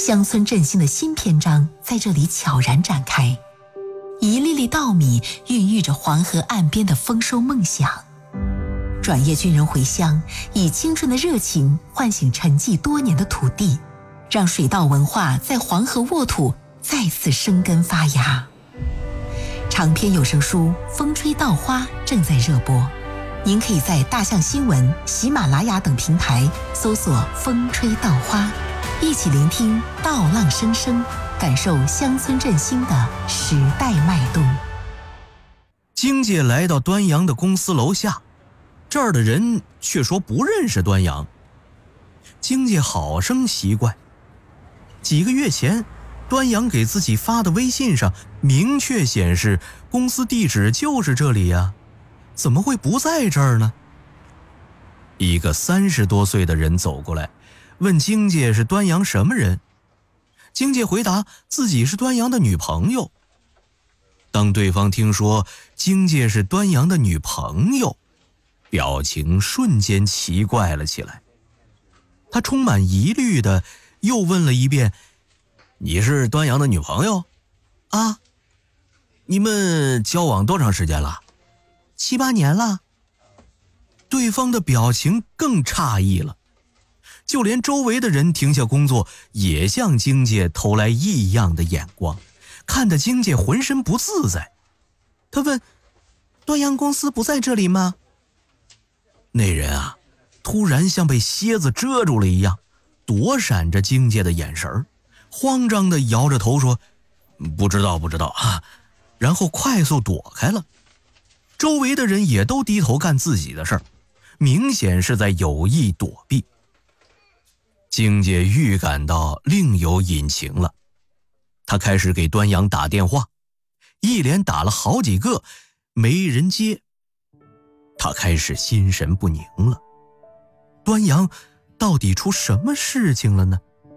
乡村振兴的新篇章在这里悄然展开，一粒粒稻米孕育着黄河岸边的丰收梦想。转业军人回乡，以青春的热情唤醒沉寂多年的土地，让水稻文化在黄河沃土再次生根发芽。长篇有声书《风吹稻花》正在热播，您可以在大象新闻、喜马拉雅等平台搜索“风吹稻花”，一起聆听稻浪声声，感受乡村振兴的时代脉动。 京介来到端阳的公司楼下，这儿的人却说不认识端阳。京介好生奇怪，几个月前端阳给自己发的微信上明确显示公司地址就是这里呀，怎么会不在这儿呢？一个30多岁的人走过来，问京介是端阳什么人。京介回答自己是端阳的女朋友。当对方听说京介是端阳的女朋友，表情瞬间奇怪了起来。他充满疑虑的又问了一遍：“你是端阳的女朋友？啊，你们交往多长时间了？7、8年了。”对方的表情更诧异了，就连周围的人停下工作，也向京介投来异样的眼光，看得京介浑身不自在。他问：“端阳公司不在这里吗？”那人啊，突然像被蝎子遮住了一样，躲闪着京介的眼神，慌张地摇着头说：“不知道啊。”然后快速躲开了。周围的人也都低头干自己的事儿，明显是在有意躲避。京介预感到另有隐情了，他开始给端阳打电话，一连打了好几个，没人接。他开始心神不宁了，端阳到底出什么事情了呢？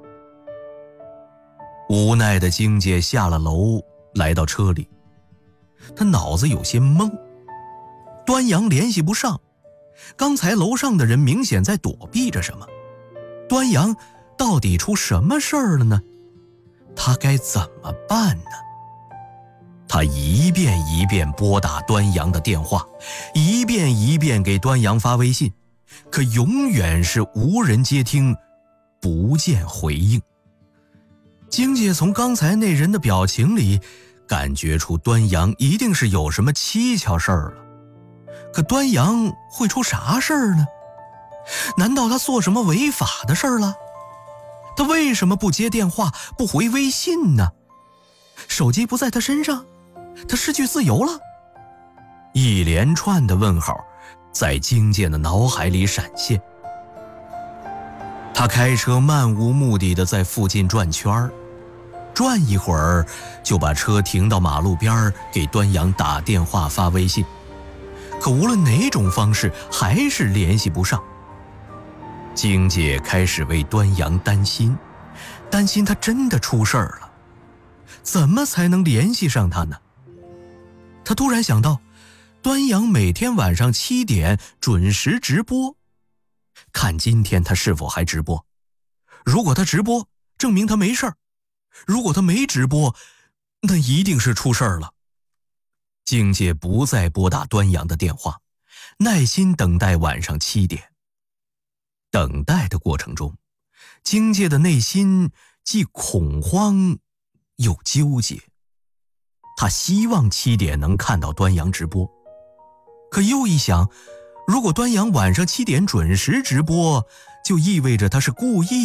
无奈的京介下了楼，来到车里，他脑子有些懵。端阳联系不上，刚才楼上的人明显在躲避着什么，端阳到底出什么事儿了呢？他该怎么办呢？他一遍一遍拨打端阳的电话，一遍一遍给端阳发微信，可永远是无人接听，不见回应。京介从刚才那人的表情里感觉出端阳一定是有什么蹊跷事儿了，可端阳会出啥事儿呢？难道他做什么违法的事儿了？他为什么不接电话，不回微信呢？手机不在他身上？他失去自由了？一连串的问号在京介的脑海里闪现。他开车漫无目的的在附近转圈，转一会儿就把车停到马路边，给端阳打电话发微信，可无论哪种方式还是联系不上。京介开始为端阳担心他真的出事儿了，怎么才能联系上他呢？他突然想到，端阳每天晚上7点准时直播，看今天他是否还直播。如果他直播，证明他没事儿；如果他没直播，那一定是出事儿了。京介不再拨打端阳的电话，耐心等待晚上7点。等待的过程中，京介的内心既恐慌又纠结。他希望7点能看到端阳直播，可又一想，如果端阳晚上7点准时直播，就意味着他是故意